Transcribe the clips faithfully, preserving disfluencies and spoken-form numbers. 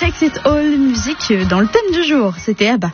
Takes It All, musique dans le thème du jour, c'était ABBA.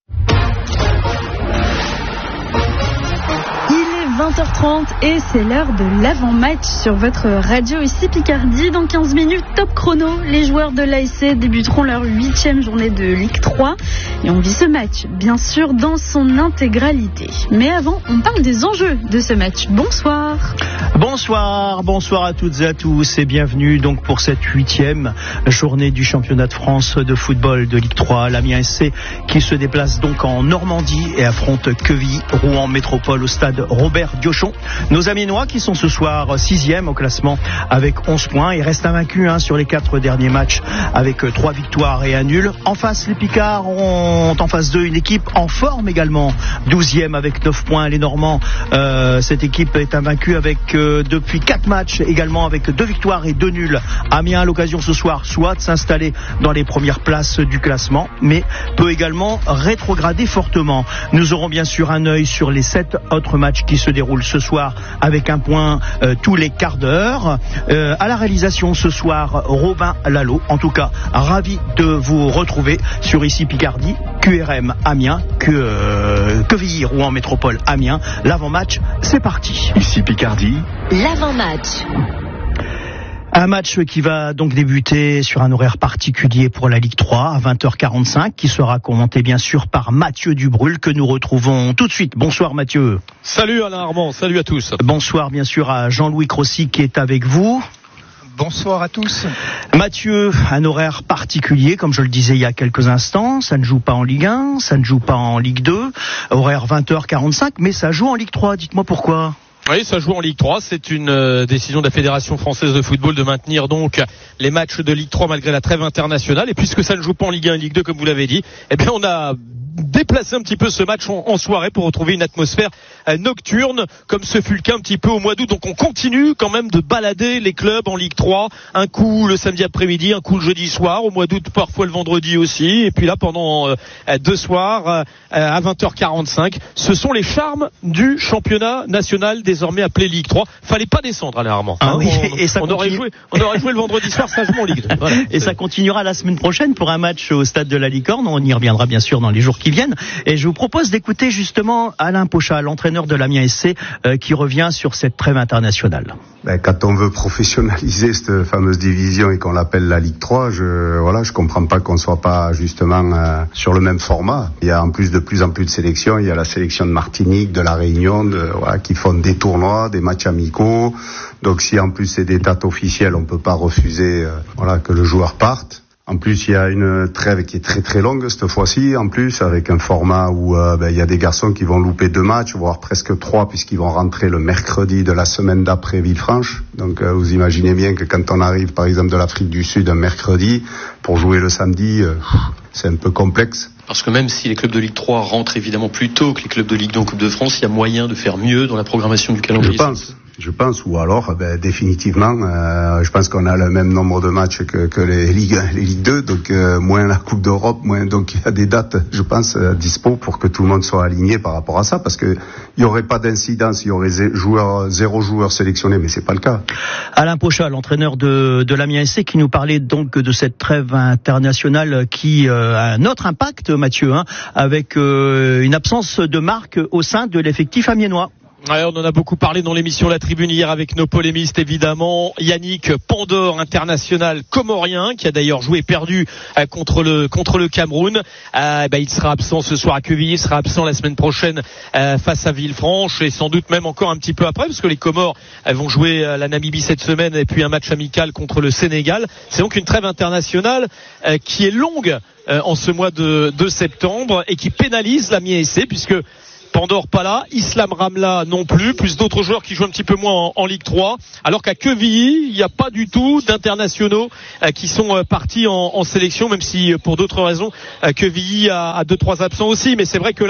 vingt heures trente et c'est l'heure de l'avant-match sur votre radio ici Picardie. Dans quinze minutes, top chrono. Les joueurs de l'A S C débuteront leur huitième journée de Ligue trois et on vit ce match, bien sûr, dans son intégralité. Mais avant, on parle des enjeux de ce match. Bonsoir. Bonsoir, bonsoir à toutes et à tous et bienvenue donc pour cette huitième journée du championnat de France de football de Ligue trois. L'Amiens S C qui se déplace donc en Normandie et affronte Quevilly, Rouen Métropole au stade Robert Diochon. Nos Amiénois qui sont ce soir sixième au classement avec onze points et restent invaincus hein, sur les quatre derniers matchs avec trois victoires et un nul. En face, les Picards ont en face d'eux une équipe en forme également, douzième avec neuf points. Les Normands, euh, cette équipe est invaincue avec euh, depuis quatre matchs également avec deux victoires et deux nuls. Amiens a l'occasion ce soir soit de s'installer dans les premières places du classement, mais peut également rétrograder fortement. Nous aurons bien sûr un œil sur les sept autres matchs qui se déroule ce soir avec un point euh, tous les quarts d'heure. Euh, à la réalisation ce soir, Robin Lalo. En tout cas, ravi de vous retrouver sur ici Picardie, Q R M Amiens, que, euh, Quevilly, Rouen Métropole Amiens. L'avant-match, c'est parti. Ici Picardie. L'avant-match. Un match qui va donc débuter sur un horaire particulier pour la Ligue trois à vingt heures quarante-cinq, qui sera commenté bien sûr par Mathieu Dubrul que nous retrouvons tout de suite. Bonsoir Mathieu. Salut Alain Armand, salut à tous. Bonsoir bien sûr à Jean-Louis Crossy qui est avec vous. Bonsoir à tous. Mathieu, un horaire particulier, comme je le disais il y a quelques instants, ça ne joue pas en Ligue un, ça ne joue pas en Ligue deux, horaire vingt heures quarante-cinq, mais ça joue en Ligue trois, dites-moi pourquoi. Oui, ça joue en Ligue trois. C'est une euh, décision de la Fédération française de football de maintenir donc les matchs de Ligue trois malgré la trêve internationale. Et puisque ça ne joue pas en Ligue un et Ligue deux, comme vous l'avez dit, eh bien on a déplacer un petit peu ce match en, en soirée pour retrouver une atmosphère euh, nocturne comme ce fut le cas un petit peu au mois d'août. Donc on continue quand même de balader les clubs en Ligue trois, un coup le samedi après-midi, un coup le jeudi soir, au mois d'août parfois le vendredi aussi, et puis là pendant euh, deux soirs euh, à vingt heures quarante-cinq. Ce sont les charmes du championnat national désormais appelé Ligue trois. Fallait pas descendre Alain Armand. Ah hein, oui, on, et ça on aurait joué, on aurait joué le vendredi soir sagement en Ligue deux. Voilà, et ça continuera la semaine prochaine pour un match au stade de la Licorne. On y reviendra bien sûr dans les jours qui viennent. Et je vous propose d'écouter justement Alain Pochat, l'entraîneur de l'Amiens S C, euh, qui revient sur cette trêve internationale. Ben, quand on veut professionnaliser cette fameuse division et qu'on l'appelle la Ligue trois, je voilà, je comprends pas qu'on soit pas justement euh, sur le même format. Il y a en plus de plus en plus de sélections. Il y a la sélection de Martinique, de la Réunion, de, voilà, qui font des tournois, des matchs amicaux. Donc si en plus c'est des dates officielles, on peut pas refuser euh, voilà que le joueur parte. En plus, il y a une trêve qui est très très longue cette fois-ci, en plus, avec un format où euh, ben, il y a des garçons qui vont louper deux matchs, voire presque trois, puisqu'ils vont rentrer le mercredi de la semaine d'après Villefranche. Donc euh, vous imaginez bien que quand on arrive, par exemple, de l'Afrique du Sud un mercredi, pour jouer le samedi, euh, c'est un peu complexe. Parce que même si les clubs de Ligue trois rentrent évidemment plus tôt que les clubs de Ligue deux en Coupe de France, il y a moyen de faire mieux dans la programmation du calendrier. Je pense. Je pense, ou alors, ben, définitivement, euh, je pense qu'on a le même nombre de matchs que, que les Ligue, les Ligue deux, donc euh, moins la Coupe d'Europe, moins, donc il y a des dates, je pense, à dispo pour que tout le monde soit aligné par rapport à ça, parce que il y aurait pas d'incidence, il y aurait zé, joueur, zéro joueur sélectionné, mais c'est pas le cas. Alain Pochat, l'entraîneur de, de l'Amiens S C, qui nous parlait donc de cette trêve internationale qui euh, a un autre impact, Mathieu, hein, avec euh, une absence de marque au sein de l'effectif amiénois. Ouais, on en a beaucoup parlé dans l'émission La Tribune hier avec nos polémistes évidemment. Yannick Pandore, international comorien, qui a d'ailleurs joué perdu euh, contre le contre le Cameroun. Euh, bah, il sera absent ce soir à Quevilly, il sera absent la semaine prochaine euh, face à Villefranche et sans doute même encore un petit peu après, parce que les Comores elles vont jouer euh, la Namibie cette semaine et puis un match amical contre le Sénégal. C'est donc une trêve internationale euh, qui est longue euh, en ce mois de, de septembre et qui pénalise l'Amiens S C, puisque Pandore pas là, Islam Ramla non plus, plus d'autres joueurs qui jouent un petit peu moins en, en Ligue trois, alors qu'à Quevilly, il n'y a pas du tout d'internationaux euh, qui sont euh, partis en, en sélection, même si euh, pour d'autres raisons, euh, Quevilly a, a deux trois absents aussi, mais c'est vrai que là,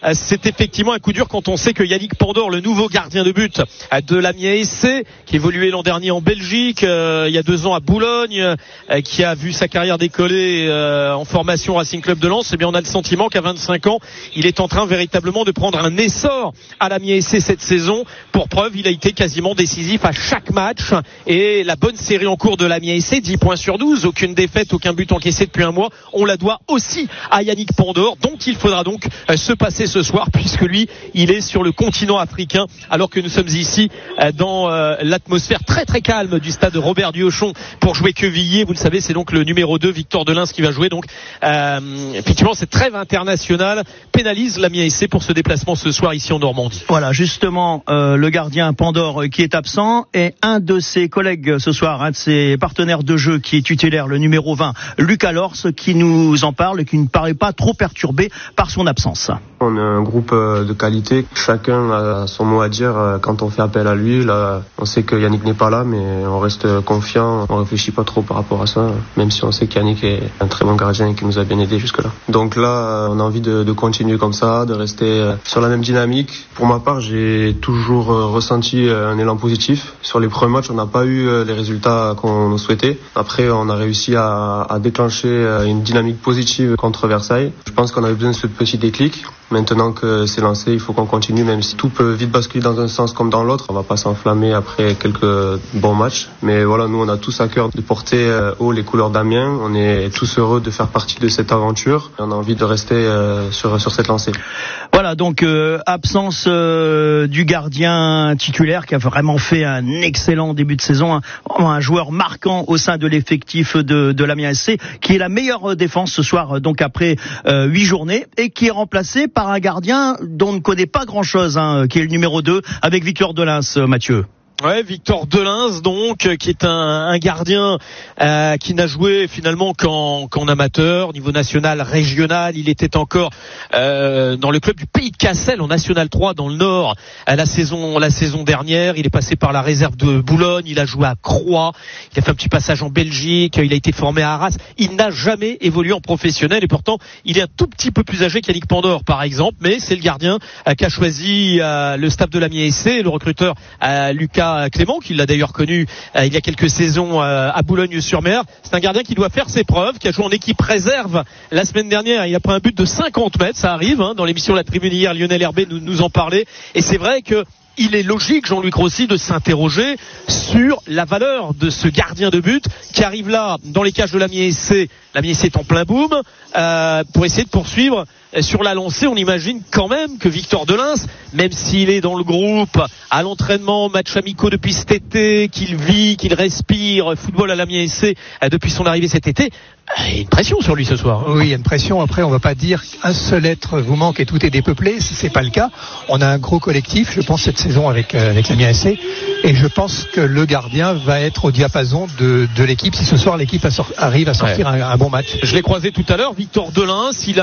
c'est effectivement un coup dur quand on sait que Yannick Pandor, le nouveau gardien de but de l'Amiens S C, qui évoluait l'an dernier en Belgique, euh, il y a deux ans à Boulogne, euh, qui a vu sa carrière décoller euh, en formation Racing Club de Lens, eh bien on a le sentiment qu'à vingt-cinq ans, il est en train véritablement de prendre un essor à l'Amiens S C cette saison. Pour preuve, il a été quasiment décisif à chaque match, et la bonne série en cours de l'Amiens S C, dix points sur douze, aucune défaite, aucun but encaissé depuis un mois, on la doit aussi à Yannick Pandor, dont il faudra donc euh, se passer ce soir, puisque lui, il est sur le continent africain, alors que nous sommes ici euh, dans euh, l'atmosphère très très calme du stade Robert Diochon pour jouer Quevilly. Vous le savez, c'est donc le numéro deux, Victor Delins, qui va jouer. Donc euh, effectivement, cette trêve internationale pénalise l'Amiens S C pour ce déplacement ce soir ici en Normandie. Voilà, justement, euh, le gardien Pandor qui est absent, et un de ses collègues ce soir, un de ses partenaires de jeu qui est tutélaire, le numéro vingt, Lucas Lors, qui nous en parle et qui ne paraît pas trop perturbé par son absence. On est un groupe de qualité, chacun a son mot à dire quand on fait appel à lui. Là, on sait que Yannick n'est pas là, mais on reste confiant, on réfléchit pas trop par rapport à ça, même si on sait qu'Yannick est un très bon gardien et qui nous a bien aidé jusque-là. Donc là, on a envie de, de continuer comme ça, de rester sur la même dynamique. Pour ma part, j'ai toujours ressenti un élan positif. Sur les premiers matchs, on n'a pas eu les résultats qu'on souhaitait. Après, on a réussi à, à déclencher une dynamique positive contre Versailles. Je pense qu'on avait besoin de ce petit déclic. Maintenant que c'est lancé, il faut qu'on continue, même si tout peut vite basculer dans un sens comme dans l'autre. On va pas s'enflammer après quelques bons matchs. Mais voilà, nous, on a tous à cœur de porter haut les couleurs d'Amiens. On est tous heureux de faire partie de cette aventure. On a envie de rester sur, sur cette lancée. Voilà, donc euh, absence euh, du gardien titulaire qui a vraiment fait un excellent début de saison, un, un joueur marquant au sein de l'effectif de, de l'Amiens S C, qui est la meilleure défense ce soir, donc après euh, huit journées, et qui est remplacé par un gardien dont on ne connaît pas grand-chose, hein, qui est le numéro deux, avec Victor Delins, Mathieu. Ouais, Victor Delins, donc, qui est un, un gardien euh, qui n'a joué finalement qu'en, qu'en amateur, au niveau national, régional. Il était encore euh, dans le club du Pays de Cassel, en National trois, dans le Nord, à la saison, la saison dernière. Il est passé par la réserve de Boulogne, il a joué à Croix, il a fait un petit passage en Belgique, il a été formé à Arras. Il n'a jamais évolué en professionnel, et pourtant, il est un tout petit peu plus âgé qu'Yannick Pandor, par exemple, mais c'est le gardien euh, qu'a choisi euh, le staff de l'Amiens S C, le recruteur euh, Lucas Clément, qui l'a d'ailleurs connu euh, il y a quelques saisons euh, à Boulogne-sur-Mer. C'est un gardien qui doit faire ses preuves, qui a joué en équipe réserve la semaine dernière. Il a pris un but de cinquante mètres, ça arrive, hein, dans l'émission La Tribune hier, Lionel Herbet nous, nous en parlait. Et c'est vrai que il est logique, Jean-Luc Rossi, de s'interroger sur la valeur de ce gardien de but qui arrive là dans les cages de l'Amiens S C. L'Amiens S C est en plein boom, euh, pour essayer de poursuivre sur la lancée. On imagine quand même que Victor Delins, même s'il est dans le groupe, à l'entraînement, match amicaux depuis cet été, qu'il vit, qu'il respire football à l'Amiens S C depuis son arrivée cet été, il y a une pression sur lui ce soir. Oui, il y a une pression. Après, on ne va pas dire qu'un seul être vous manque et tout est dépeuplé. C'est pas le cas. On a un gros collectif, je pense, cette saison avec, euh, avec l'Amiens S C. Et je pense que le gardien va être au diapason de, de l'équipe si ce soir l'équipe arrive à sortir ouais. un, un bon match. Je l'ai croisé tout à l'heure, Victor Delins. Il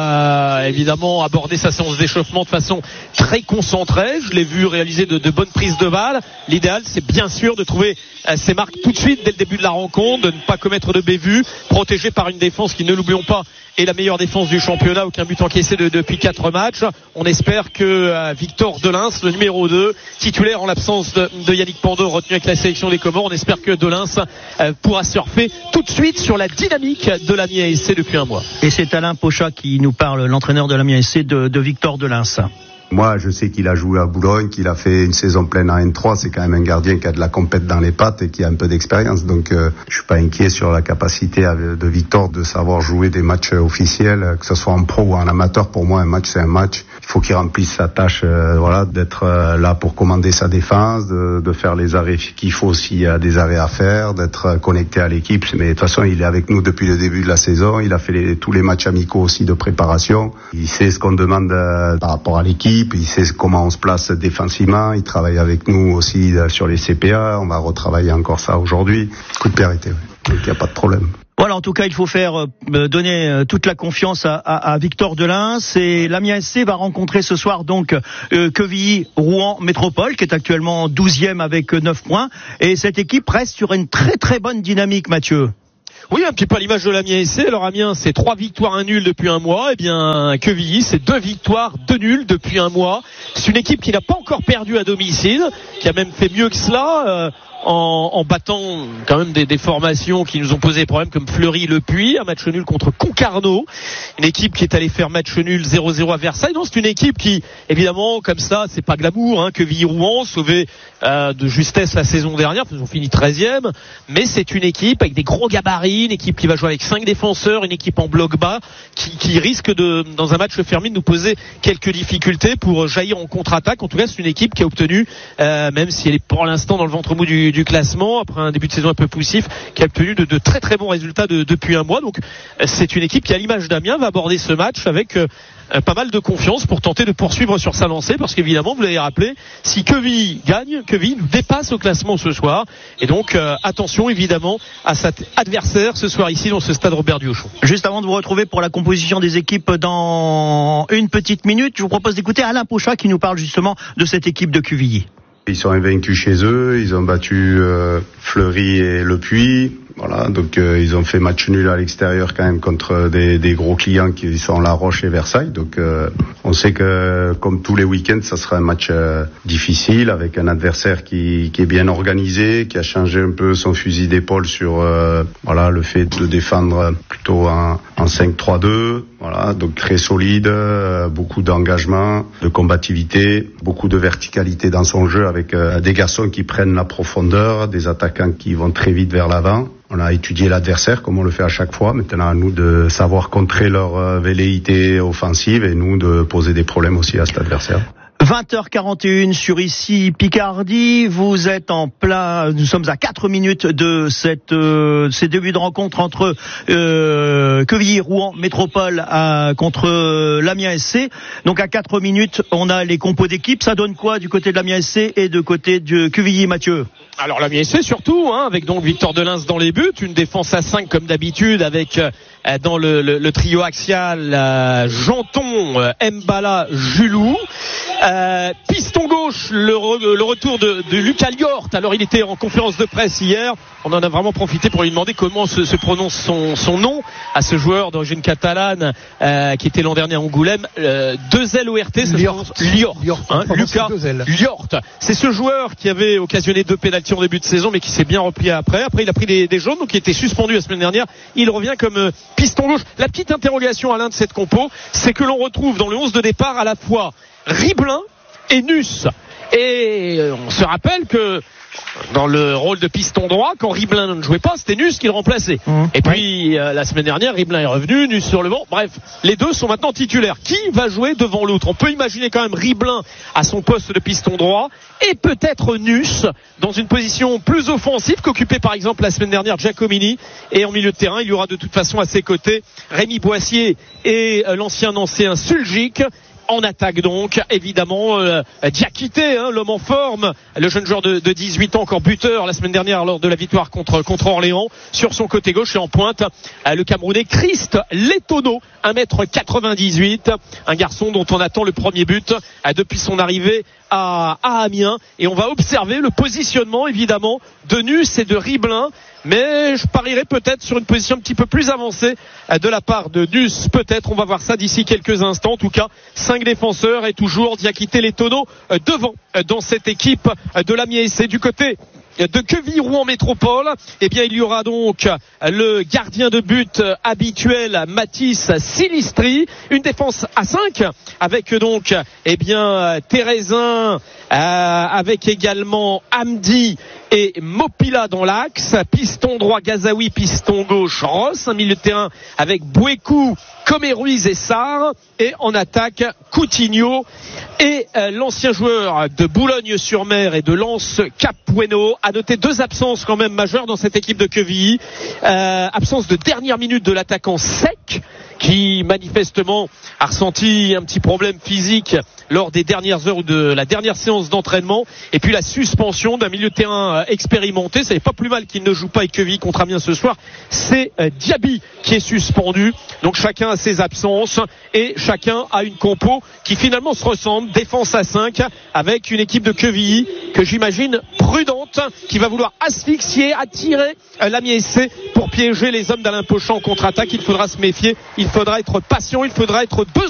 a euh, évidemment abordé sa séance d'échauffement de façon très concentrée. Je l'ai vu réaliser de, de bonnes prises de balles. L'idéal, c'est bien sûr de trouver euh, ses marques tout de suite dès le début de la rencontre, de ne pas commettre de bévues, protégé par une défense qui, ne l'oublions pas, est la meilleure défense du championnat, aucun but encaissé de, depuis quatre matchs. On espère que euh, Victor Delins, le numéro deux, titulaire en l'absence de, de Yannick Pandor, retenu avec la sélection des Comores, on espère que Delins euh, pourra surfer tout de suite sur la dynamique de l'Amiens S C depuis un mois. Et c'est Alain Pochat qui nous parle, l'entraîneur de l'Amiens S C, de, de Victor Delins. Moi, je sais qu'il a joué à Boulogne, qu'il a fait une saison pleine en N trois. C'est quand même un gardien qui a de la compète dans les pattes et qui a un peu d'expérience. Donc, euh, je suis pas inquiet sur la capacité de Victor de savoir jouer des matchs officiels, que ce soit en pro ou en amateur. Pour moi, un match, c'est un match. Il faut qu'il remplisse sa tâche, euh, voilà, d'être euh, là pour commander sa défense, de, de faire les arrêts qu'il faut s'il y a des arrêts à faire, d'être connecté à l'équipe. Mais de toute façon, il est avec nous depuis le début de la saison. Il a fait les, tous les matchs amicaux aussi de préparation. Il sait ce qu'on demande euh, par rapport à l'équipe. Il sait comment on se place défensivement. Il travaille avec nous aussi sur les C P A. On va retravailler encore ça aujourd'hui. Coup de périté, oui. Donc il n'y a pas de problème. Voilà, en tout cas, il faut faire euh, donner euh, toute la confiance à, à, à Victor Delins. Et l'Amiens S C va rencontrer ce soir donc euh, Quevilly Rouen Métropole, qui est actuellement douzième avec neuf points. Et cette équipe reste sur une très très bonne dynamique, Mathieu. Oui, un petit peu à l'image de l'Amiens S C. Alors Amiens, c'est trois victoires, un nul depuis un mois. Eh bien, Quevilly, c'est deux victoires, deux nuls depuis un mois. C'est une équipe qui n'a pas encore perdu à domicile, qui a même fait mieux que cela. Euh, En, en battant quand même des, des formations qui nous ont posé des problèmes comme Fleury-Le Puy, un match nul contre Concarneau, une équipe qui est allée faire match nul zéro zéro à Versailles. Non, c'est une équipe qui, évidemment, comme ça, c'est pas glamour, hein, Quevilly-Rouen, sauvé euh, de justesse la saison dernière, ils ont fini treizième, mais c'est une équipe avec des gros gabarits, une équipe qui va jouer avec cinq défenseurs, une équipe en bloc bas, qui, qui risque de, dans un match fermé, de nous poser quelques difficultés pour jaillir en contre-attaque. En tout cas, c'est une équipe qui a obtenu, euh, même si elle est pour l'instant dans le ventre mou du du classement après un début de saison un peu poussif, qui a obtenu de, de très très bons résultats de, depuis un mois. Donc c'est une équipe qui, à l'image d'Amiens, va aborder ce match avec euh, pas mal de confiance pour tenter de poursuivre sur sa lancée, parce qu'évidemment, vous l'avez rappelé, si Quevilly gagne, Quevilly nous dépasse au classement ce soir, et donc euh, attention évidemment à cet adversaire ce soir ici dans ce stade Robert Diochon. Juste avant de vous retrouver pour la composition des équipes dans une petite minute, je vous propose d'écouter Alain Pochat qui nous parle justement de cette équipe de Quevilly. Ils sont invaincus chez eux, ils ont battu euh, Fleury et Le Puy. Voilà, donc euh, ils ont fait match nul à l'extérieur quand même contre des, des gros clients qui sont La Roche et Versailles. Donc euh, on sait que comme tous les week-ends, ça sera un match euh, difficile avec un adversaire qui, qui est bien organisé, qui a changé un peu son fusil d'épaule sur euh, voilà le fait de défendre plutôt en, en cinq trois deux. Voilà, donc très solide, euh, beaucoup d'engagement, de combativité, beaucoup de verticalité dans son jeu avec euh, des garçons qui prennent la profondeur, des attaquants qui vont très vite vers l'avant. On a étudié l'adversaire, comme on le fait à chaque fois. Maintenant, à nous de savoir contrer leur euh, velléité offensive et nous de poser des problèmes aussi à cet adversaire. vingt heures quarante et une sur ici Picardie, vous êtes en plein, nous sommes à quatre minutes de cette euh, ces débuts de rencontre entre euh, Quevilly-Rouen Métropole à, contre euh, l'Amiens S C. Donc à quatre minutes, on a les compos d'équipe. Ça donne quoi du côté de l'Amiens S C et de côté de Quevilly, Mathieu? Alors l'Amiens S C surtout, hein, avec donc Victor Delins dans les buts, une défense à cinq comme d'habitude, avec euh, dans le, le, le trio axial euh, Janton, euh, Mbala, Julou. Euh, piston gauche, le, re, le retour de, de Lucas Liort. Alors il était en conférence de presse hier. On en a vraiment profité pour lui demander comment se, se prononce son, son nom à ce joueur d'origine catalane euh, qui était l'an dernier à Angoulême. Euh, deux L O R T, Liort, Liort, Liort hein, Lucas Liort. C'est ce joueur qui avait occasionné deux pénaltys en début de saison, mais qui s'est bien replié après. Après, il a pris des, des jaunes, donc il était suspendu la semaine dernière. Il revient comme euh, piston gauche. La petite interrogation à l'un de cette compo, c'est que l'on retrouve dans le onze de départ à la fois Riblin et Nuss. Et on se rappelle que dans le rôle de piston droit, quand Riblin ne jouait pas, c'était Nuss qui le remplaçait. Mmh. Et puis euh, la semaine dernière, Riblin est revenu, Nuss sur le banc. Bref, les deux sont maintenant titulaires. Qui va jouer devant l'autre? On peut imaginer quand même Riblin à son poste de piston droit et peut-être Nuss dans une position plus offensive qu'occupait par exemple la semaine dernière Giacomini. Et en milieu de terrain, il y aura de toute façon à ses côtés Rémi Boissier et euh, l'ancien ancien Suljic. En attaque donc, évidemment, euh, Diakité, hein, l'homme en forme, le jeune joueur de, de dix-huit ans, encore buteur la semaine dernière lors de la victoire contre, contre Orléans, sur son côté gauche et en pointe, euh, le Camerounais Christ Letono, un mètre quatre-vingt-dix-huit, un garçon dont on attend le premier but euh, depuis son arrivée à, à Amiens. Et on va observer le positionnement, évidemment, de Nuss et de Riblin. Mais je parierais peut-être sur une position un petit peu plus avancée de la part de Nuss. Peut-être, on va voir ça d'ici quelques instants. En tout cas, cinq défenseurs et toujours Diakité Letono devant dans cette équipe de l'Amiens S C. Du côté de Quevilly-Rouen Métropole, eh bien il y aura donc le gardien de but habituel Mathis Silistri, une défense à cinq avec donc eh bien Thérézin, euh, avec également Hamdi et Mopila dans l'axe, piston droit Gazaoui, piston gauche Ross, un milieu de terrain avec Bouékou, Comé Ruiz et Sarr, et en attaque Coutinho et euh, l'ancien joueur de Boulogne-sur-Mer et de Lens Cap-Bueno. À noter deux absences quand même majeures dans cette équipe de Quevilly, euh, absence de dernière minute de l'attaquant Sec, qui manifestement a ressenti un petit problème physique lors des dernières heures ou de la dernière séance d'entraînement. Et puis la suspension d'un milieu de terrain expérimenté. Ça n'est pas plus mal qu'il ne joue pas avec Quevilly contre Amiens ce soir. C'est Diaby qui est suspendu. Donc chacun a ses absences et chacun a une compo qui finalement se ressemble. Défense à cinq avec une équipe de Quevilly que j'imagine prudente, qui va vouloir asphyxier, attirer l'Amiens S C pour piéger les hommes d'Alain Pochon en contre-attaque. Il faudra se méfier, il faudra être patient, il faudra être besoin